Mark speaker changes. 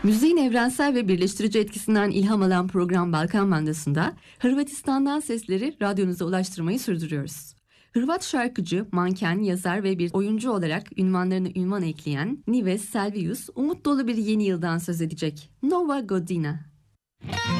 Speaker 1: Müziğin evrensel ve birleştirici etkisinden ilham alan program Balkan Mandası'nda Hırvatistan'dan sesleri radyonuza ulaştırmayı sürdürüyoruz. Hırvat şarkıcı, manken, yazar ve bir oyuncu olarak ünvanlarına ünvan ekleyen Nives Selvius, umut dolu bir yeni yıldan söz edecek. Nova Godina.